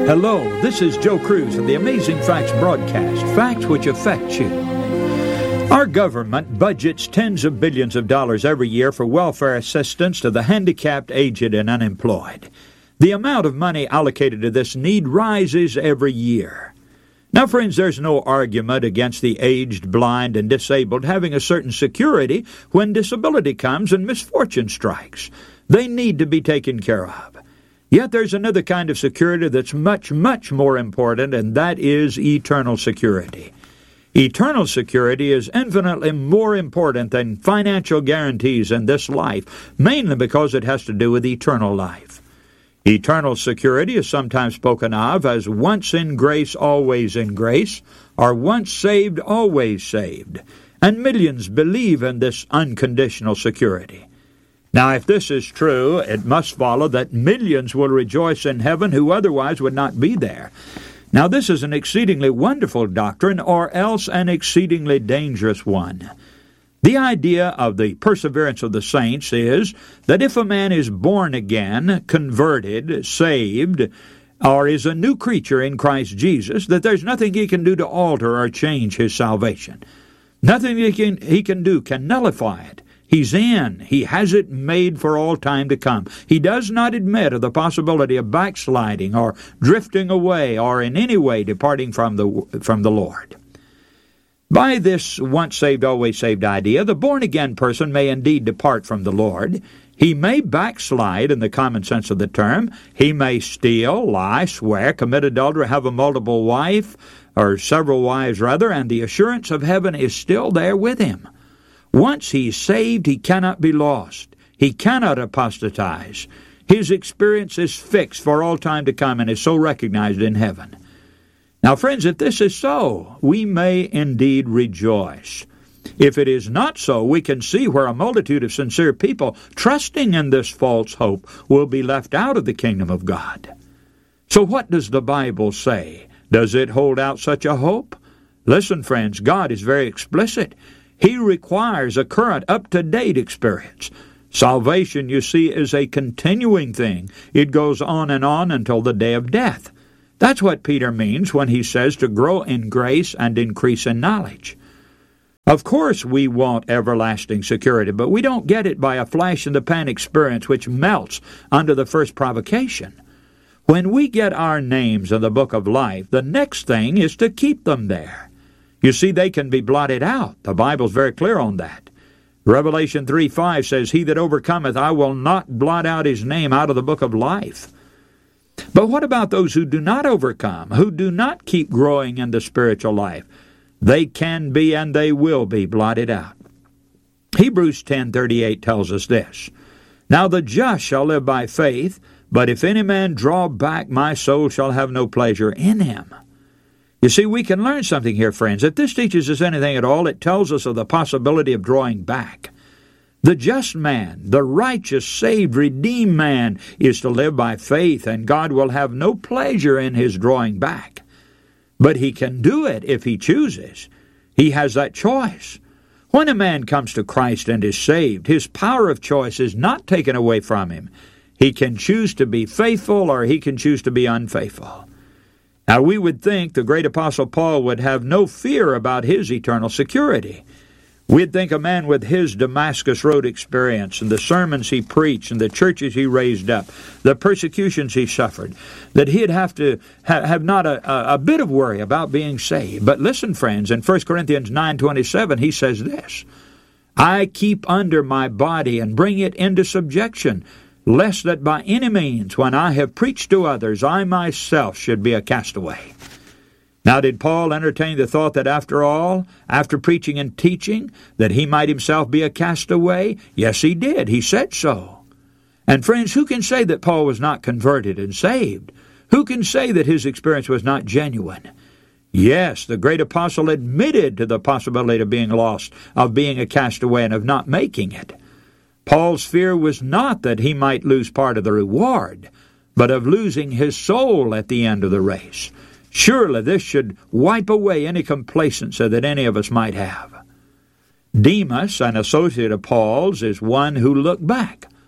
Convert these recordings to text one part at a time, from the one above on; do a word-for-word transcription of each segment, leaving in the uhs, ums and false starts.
Hello, this is Joe Cruz of the Amazing Facts broadcast, facts which affect you. Our government budgets tens of billions of dollars every year for welfare assistance to the handicapped, aged, and unemployed. The amount of money allocated to this need rises every year. Now, friends, there's no argument against the aged, blind, and disabled having a certain security when disability comes and misfortune strikes. They need to be taken care of. Yet there's another kind of security that's much, much more important, and that is eternal security. Eternal security is infinitely more important than financial guarantees in this life, mainly because it has to do with eternal life. Eternal security is sometimes spoken of as once in grace, always in grace, or once saved, always saved, and millions believe in this unconditional security. Now, if this is true, it must follow that millions will rejoice in heaven who otherwise would not be there. Now, this is an exceedingly wonderful doctrine, or else an exceedingly dangerous one. The idea of the perseverance of the saints is that if a man is born again, converted, saved, or is a new creature in Christ Jesus, that there's nothing he can do to alter or change his salvation. Nothing he can, he can do can nullify it. He's in. He has it made for all time to come. He does not admit of the possibility of backsliding or drifting away or in any way departing from the from the Lord. By this once saved, always saved idea, the born-again person may indeed depart from the Lord. He may backslide in the common sense of the term. He may steal, lie, swear, commit adultery, have a multiple wife, or several wives rather, and the assurance of heaven is still there with him. Once he's saved, he cannot be lost. He cannot apostatize. His experience is fixed for all time to come and is so recognized in heaven. Now, friends, if this is so, we may indeed rejoice. If it is not so, we can see where a multitude of sincere people, trusting in this false hope, will be left out of the kingdom of God. So what does the Bible say? Does it hold out such a hope? Listen, friends, God is very explicit. He requires a current, up-to-date experience. Salvation, you see, is a continuing thing. It goes on and on until the day of death. That's what Peter means when he says to grow in grace and increase in knowledge. Of course, we want everlasting security, but we don't get it by a flash-in-the-pan experience which melts under the first provocation. When we get our names in the book of life, the next thing is to keep them there. You see, they can be blotted out. The Bible's very clear on that. Revelation three five says, "He that overcometh, I will not blot out his name out of the book of life." But what about those who do not overcome, who do not keep growing in the spiritual life? They can be and they will be blotted out. Hebrews ten thirty-eight tells us this, "Now the just shall live by faith, but if any man draw back, my soul shall have no pleasure in him." You see, we can learn something here, friends. If this teaches us anything at all, it tells us of the possibility of drawing back. The just man, the righteous, saved, redeemed man, is to live by faith, and God will have no pleasure in his drawing back. But he can do it if he chooses. He has that choice. When a man comes to Christ and is saved, his power of choice is not taken away from him. He can choose to be faithful or he can choose to be unfaithful. Now, we would think the great Apostle Paul would have no fear about his eternal security. We'd think a man with his Damascus Road experience and the sermons he preached and the churches he raised up, the persecutions he suffered, that he'd have to ha- have not a, a, a bit of worry about being saved. But listen, friends, in First Corinthians nine twenty-seven, he says this, "I keep under my body and bring it into subjection, lest that by any means, when I have preached to others, I myself should be a castaway." Now, did Paul entertain the thought that after all, after preaching and teaching, that he might himself be a castaway? Yes, he did. He said so. And friends, who can say that Paul was not converted and saved? Who can say that his experience was not genuine? Yes, the great apostle admitted to the possibility of being lost, of being a castaway, and of not making it. Paul's fear was not that he might lose part of the reward, but of losing his soul at the end of the race. Surely this should wipe away any complacency that any of us might have. Demas, an associate of Paul's, is one who looked back.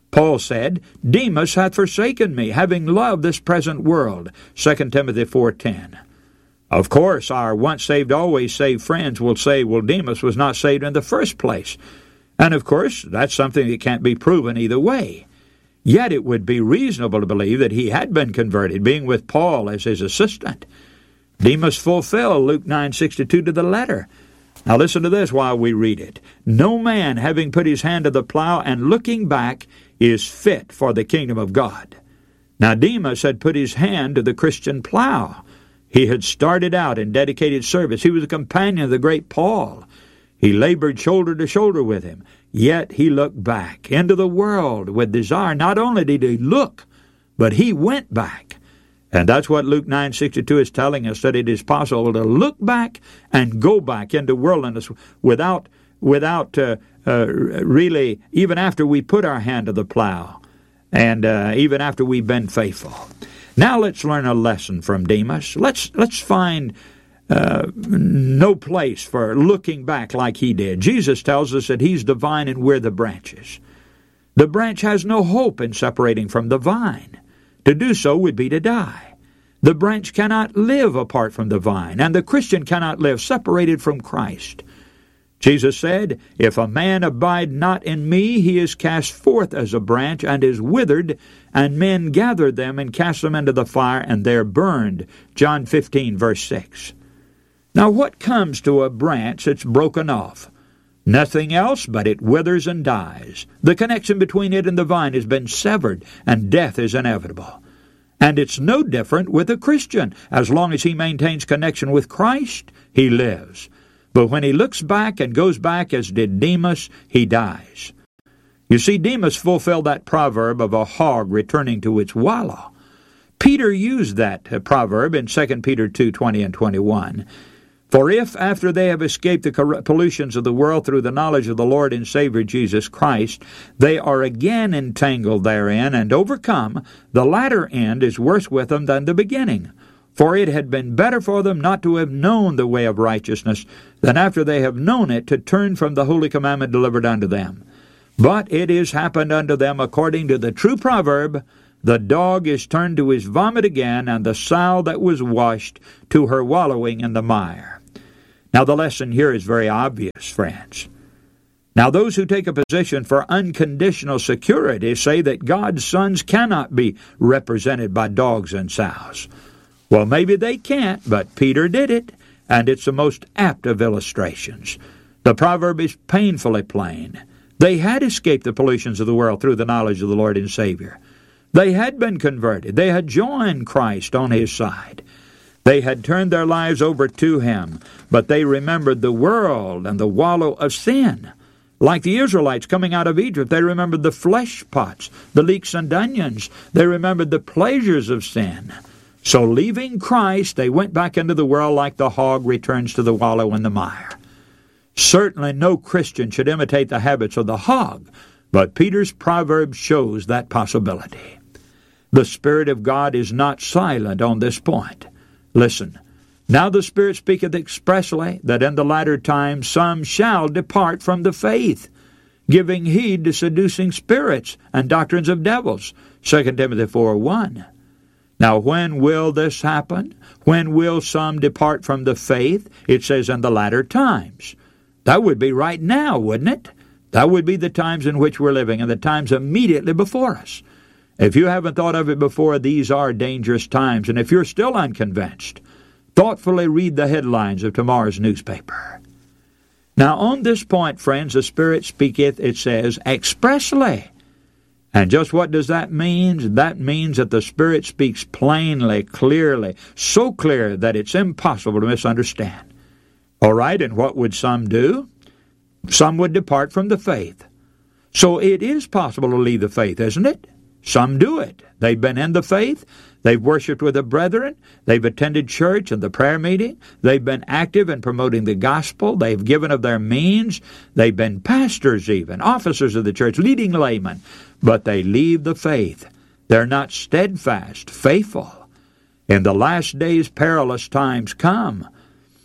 Paul said, Demas hath forsaken me, having loved this present world, Second Timothy four ten. Of course, our once-saved, always-saved friends will say, well, Demas was not saved in the first place. And of course, that's something that can't be proven either way. Yet it would be reasonable to believe that he had been converted, being with Paul as his assistant. Demas fulfilled Luke nine sixty-two to the letter. Now listen to this while we read it. No man, having put his hand to the plow and looking back, is fit for the kingdom of God. Now Demas had put his hand to the Christian plow. He had started out in dedicated service. He was a companion of the great Paul. He labored shoulder to shoulder with him. Yet he looked back into the world with desire. Not only did he look, but he went back. And that's what Luke nine sixty-two is telling us, that it is possible to look back and go back into worldliness without, without uh, uh, really, even after we put our hand to the plow, and uh, even after we've been faithful. Now let's learn a lesson from Demas. Let's, let's find uh, no place for looking back like he did. Jesus tells us that he's the vine and we're the branches. The branch has no hope in separating from the vine. To do so would be to die. The branch cannot live apart from the vine, and the Christian cannot live separated from Christ. Jesus said, If a man abide not in me, he is cast forth as a branch, and is withered, and men gather them and cast them into the fire, and they're burned. John fifteen, verse six. Now what comes to a branch that's broken off? Nothing else but it withers and dies. The connection between it and the vine has been severed, and death is inevitable. And it's no different with a Christian. As long as he maintains connection with Christ, he lives. But when he looks back and goes back as did Demas, he dies. You see, Demas fulfilled that proverb of a hog returning to its wallow. Peter used that proverb in Second Peter two twenty and twenty-one. For if, after they have escaped the pollutions of the world through the knowledge of the Lord and Savior Jesus Christ, they are again entangled therein and overcome, the latter end is worse with them than the beginning. For it had been better for them not to have known the way of righteousness, than after they have known it to turn from the holy commandment delivered unto them. But it is happened unto them according to the true proverb, the dog is turned to his vomit again, and the sow that was washed to her wallowing in the mire. Now the lesson here is very obvious, friends. Now those who take a position for unconditional security say that God's sons cannot be represented by dogs and sows. Well, maybe they can't, but Peter did it, and it's the most apt of illustrations. The proverb is painfully plain. They had escaped the pollutions of the world through the knowledge of the Lord and Savior. They had been converted. They had joined Christ on his side. They had turned their lives over to him, but they remembered the world and the wallow of sin. Like the Israelites coming out of Egypt, they remembered the flesh pots, the leeks and onions. They remembered the pleasures of sin. So leaving Christ, they went back into the world like the hog returns to the wallow in the mire. Certainly no Christian should imitate the habits of the hog, but Peter's proverb shows that possibility. The Spirit of God is not silent on this point. Listen, now the Spirit speaketh expressly that in the latter times some shall depart from the faith, giving heed to seducing spirits and doctrines of devils, Second Timothy four one. Now when will this happen? When will some depart from the faith? It says in the latter times. That would be right now, wouldn't it? That would be the times in which we're living, and the times immediately before us. If you haven't thought of it before, these are dangerous times, and if you're still unconvinced, thoughtfully read the headlines of tomorrow's newspaper. Now on this point, friends, the Spirit speaketh, it says, expressly. And just what does that mean? That means that the Spirit speaks plainly, clearly, so clear that it's impossible to misunderstand. All right, and what would some do? Some would depart from the faith. So it is possible to leave the faith, isn't it? Some do it. They've been in the faith. They've worshiped with the brethren. They've attended church and the prayer meeting. They've been active in promoting the gospel. They've given of their means. They've been pastors even, officers of the church, leading laymen. But they leave the faith. They're not steadfast, faithful. In the last days, perilous times come,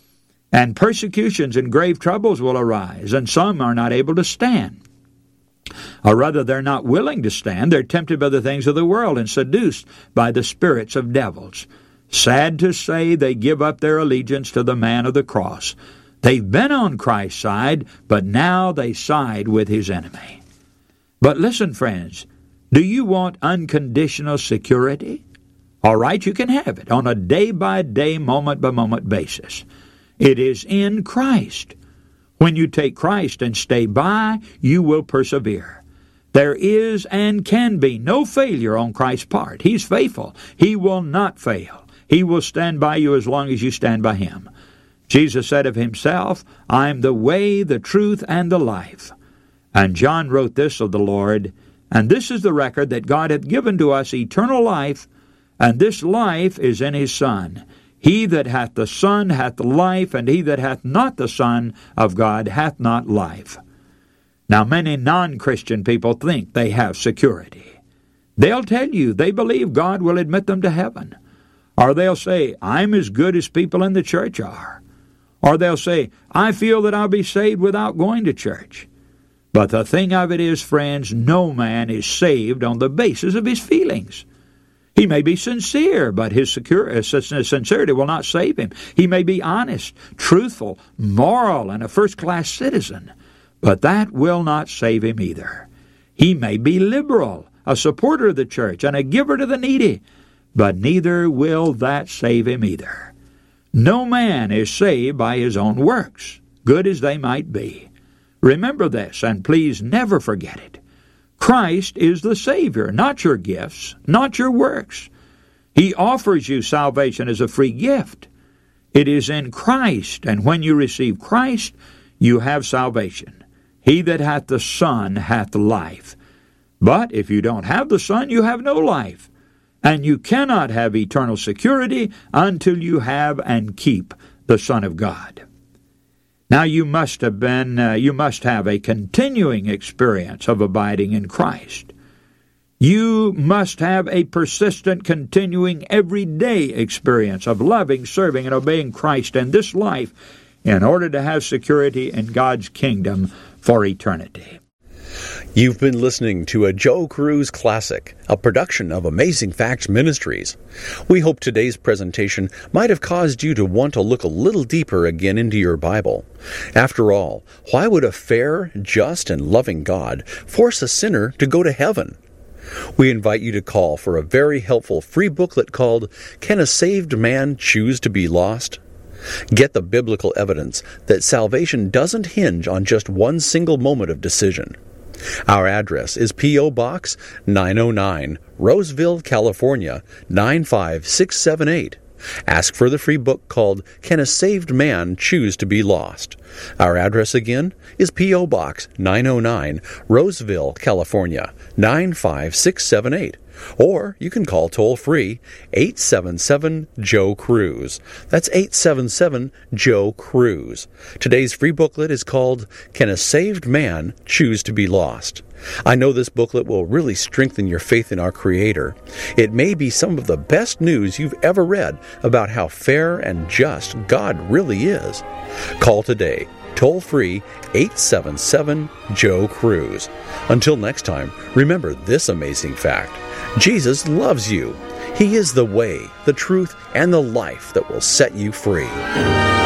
and persecutions and grave troubles will arise, and some are not able to stand. Or rather, they're not willing to stand. They're tempted by the things of the world and seduced by the spirits of devils. Sad to say, they give up their allegiance to the man of the cross. They've been on Christ's side, but now they side with his enemy. But listen, friends, do you want unconditional security? All right, you can have it on a day-by-day, moment-by-moment basis. It is in Christ. When you take Christ and stay by, you will persevere. There is and can be no failure on Christ's part. He's faithful. He will not fail. He will stand by you as long as you stand by him. Jesus said of himself, I am the way, the truth, and the life. And John wrote this of the Lord, and this is the record that God hath given to us eternal life, and this life is in his Son. He that hath the Son hath life, and he that hath not the Son of God hath not life. Now, many non-Christian people think they have security. They'll tell you they believe God will admit them to heaven. Or they'll say, I'm as good as people in the church are. Or they'll say, I feel that I'll be saved without going to church. But the thing of it is, friends, no man is saved on the basis of his feelings. He may be sincere, but his secure, sincerity will not save him. He may be honest, truthful, moral, and a first-class citizen, but that will not save him either. He may be liberal, a supporter of the church, and a giver to the needy, but neither will that save him either. No man is saved by his own works, good as they might be. Remember this, and please never forget it. Christ is the Savior, not your gifts, not your works. He offers you salvation as a free gift. It is in Christ, and when you receive Christ, you have salvation. He that hath the Son hath life. But if you don't have the Son, you have no life. And you cannot have eternal security until you have and keep the Son of God. Now you must have been, uh, you must have a continuing experience of abiding in Christ. You must have a persistent, continuing, everyday experience of loving, serving, and obeying Christ in this life in order to have security in God's kingdom for eternity. You've been listening to a Joe Cruz Classic, a production of Amazing Facts Ministries. We hope today's presentation might have caused you to want to look a little deeper again into your Bible. After all, why would a fair, just, and loving God force a sinner to go to heaven? We invite you to call for a very helpful free booklet called Can a Saved Man Choose to Be Lost? Get the biblical evidence that salvation doesn't hinge on just one single moment of decision. Our address is P O. Box nine oh nine, Roseville, California, nine five six seven eight. Ask for the free book called Can a Saved Man Choose to Be Lost? Our address again is P O. Box nine oh nine, Roseville, California, nine five six seven eight. Or you can call toll-free eight seven seven, Joe Cruz. That's eight seven seven, Joe Cruz. Today's free booklet is called Can a Saved Man Choose to Be Lost? I know this booklet will really strengthen your faith in our Creator. It may be some of the best news you've ever read about how fair and just God really is. Call today, toll-free eight seven seven, Joe Cruz. Until next time, remember this amazing fact. Jesus loves you. He is the way, the truth, and the life that will set you free.